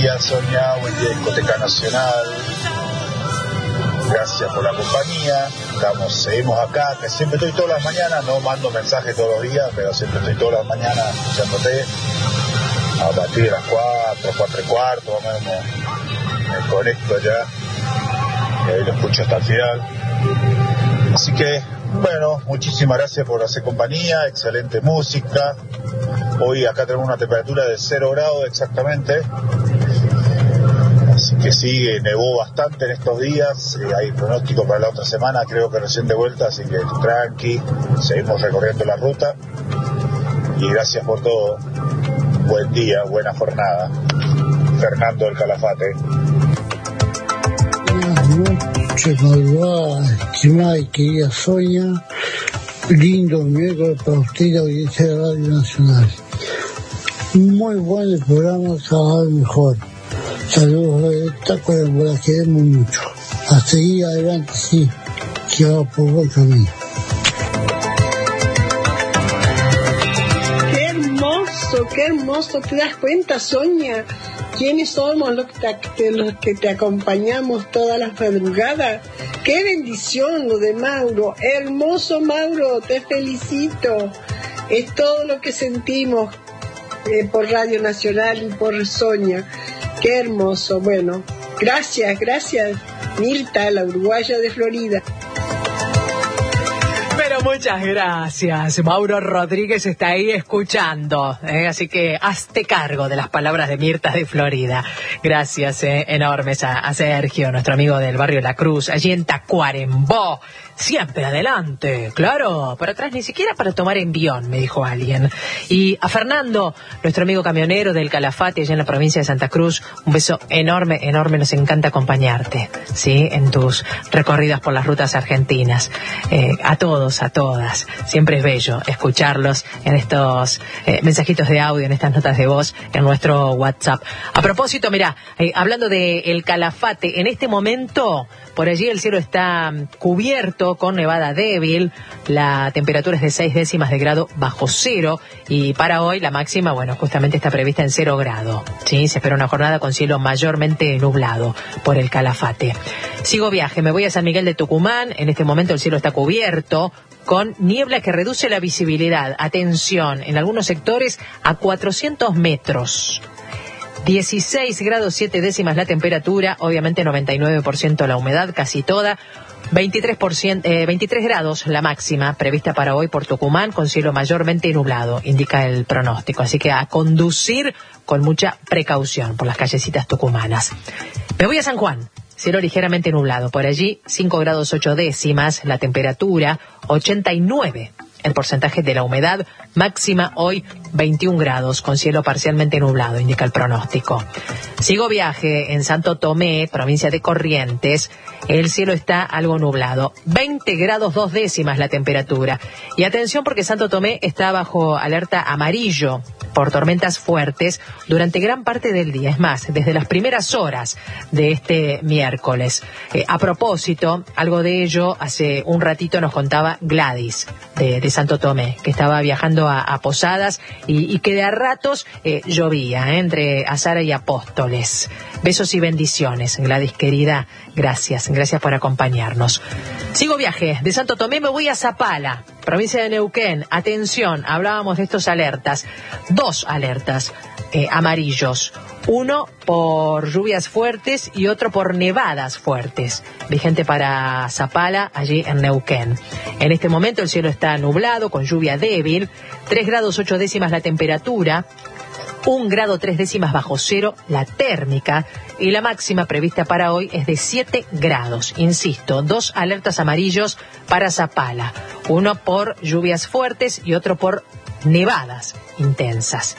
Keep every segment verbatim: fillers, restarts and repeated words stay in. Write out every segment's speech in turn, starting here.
día, Sonia, buen día, Discoteca Nacional. Gracias por la compañía. Estamos, seguimos acá, que siempre estoy todas las mañanas, no mando mensajes todos los días, pero siempre estoy todas las mañanas escuchándote. A partir de las cuatro, cuatro y cuarto, más o menos, me conecto ya. Y ahí lo escucho hasta el final. Así que, bueno, muchísimas gracias por hacer compañía, excelente música. Hoy acá tenemos una temperatura de cero grados exactamente. Así que sí, nevó bastante en estos días. Eh, hay pronóstico para la otra semana, creo que recién de vuelta, así que tranqui, seguimos recorriendo la ruta. Y gracias por todo. Buen día, buena jornada. Fernando del Calafate. Buenas noches, malvada, estimada y querida Sonia. Lindo miércoles para usted y la audiencia de Radio Nacional. Muy bueno el programa, cada vez mejor. Saludos de Taco de Bola, queremos mucho. A seguir adelante, sí, que va por buen camino. Qué hermoso, qué hermoso. ¿Te das cuenta, Sonia? ¿Quiénes somos los que, te, los que te acompañamos todas las madrugadas? ¡Qué bendición lo de Mauro! Hermoso, Mauro, te felicito. Es todo lo que sentimos eh, por Radio Nacional y por Sonia. ¡Qué hermoso! Bueno, gracias, gracias, Mirta, la uruguaya de Florida. Pero muchas gracias. Mauro Rodríguez está ahí escuchando, ¿eh? Así que hazte cargo de las palabras de Mirta de Florida. Gracias eh, enormes a, a Sergio, nuestro amigo del barrio La Cruz, allí en Tacuarembó. Siempre adelante, claro, para atrás ni siquiera para tomar envión, me dijo alguien. Y a Fernando, nuestro amigo camionero del Calafate, allá en la provincia de Santa Cruz, un beso enorme, enorme, nos encanta acompañarte, ¿sí? En tus recorridas por las rutas argentinas. Eh, a todos, a todas, siempre es bello escucharlos en estos eh, mensajitos de audio, en estas notas de voz, en nuestro WhatsApp. A propósito, mirá, eh, hablando de el Calafate, en este momento, por allí el cielo está cubierto con nevada débil, la temperatura es de seis décimas de grado bajo cero y para hoy la máxima, bueno, justamente está prevista en cero grado, ¿sí? Se espera una jornada con cielo mayormente nublado por el Calafate. Sigo viaje, me voy a San Miguel de Tucumán, en este momento el cielo está cubierto con niebla que reduce la visibilidad, atención, en algunos sectores a cuatrocientos metros. dieciséis grados siete décimas la temperatura, obviamente noventa y nueve por ciento la humedad, casi toda. veintitrés por ciento, eh, veintitrés grados la máxima prevista para hoy por Tucumán, con cielo mayormente nublado, indica el pronóstico. Así que a conducir con mucha precaución por las callecitas tucumanas. Me voy a San Juan. Cielo ligeramente nublado. Por allí, cinco grados ocho décimas la temperatura, ochenta y nueve el porcentaje de la humedad, máxima hoy veintiún grados, con cielo parcialmente nublado, indica el pronóstico. Sigo viaje en Santo Tomé, provincia de Corrientes, el cielo está algo nublado, veinte grados dos décimas la temperatura. Y atención porque Santo Tomé está bajo alerta amarillo por tormentas fuertes durante gran parte del día, es más, desde las primeras horas de este miércoles. Eh, a propósito, algo de ello hace un ratito nos contaba Gladys de, de Santo Tomé, que estaba viajando a, a Posadas y, y que de a ratos eh, llovía eh, entre Azara y Apóstoles. Besos y bendiciones, Gladys querida, gracias, gracias por acompañarnos. Sigo viaje, de Santo Tomé me voy a Zapala, provincia de Neuquén. Atención, hablábamos de estos alertas, dos alertas eh, amarillos, uno por lluvias fuertes y otro por nevadas fuertes, vigente para Zapala, allí en Neuquén. En este momento el cielo está nublado, con lluvia débil, tres grados ocho décimas la temperatura, un grado tres décimas bajo cero la térmica, y la máxima prevista para hoy es de siete grados. Insisto, dos alertas amarillos para Zapala, uno por lluvias fuertes y otro por nevadas intensas.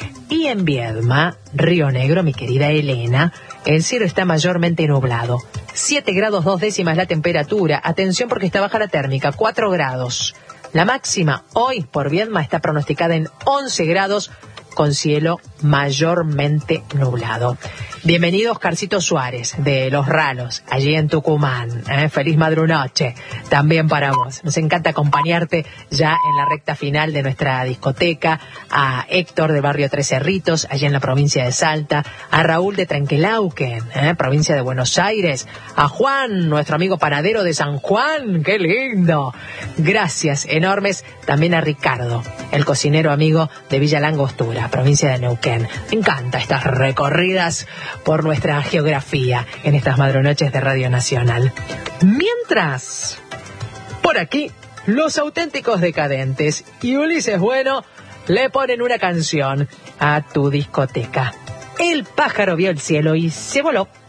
Y en Viedma, Río Negro, mi querida Elena, el cielo está mayormente nublado, siete grados dos décimas la temperatura, atención porque está baja la térmica, cuatro grados. La máxima hoy por Viedma está pronosticada en once grados, con cielo mayormente nublado. Bienvenido Oscarcito Suárez, de Los Ralos, allí en Tucumán. ¿eh? Feliz madrunoche también para vos. Nos encanta acompañarte ya en la recta final de nuestra discoteca. A Héctor de Barrio Tres Cerritos, allí en la provincia de Salta. A Raúl de Trenquelauquen, ¿eh? provincia de Buenos Aires. A Juan, nuestro amigo panadero de San Juan. ¡Qué lindo! Gracias enormes también a Ricardo, el cocinero amigo de Villa Langostura, provincia de Neuquén. Me encanta estas recorridas por nuestra geografía en estas madrunoches de Radio Nacional. Mientras, por aquí, los auténticos decadentes y Ulises Bueno le ponen una canción a tu discoteca. El pájaro vio el cielo y se voló.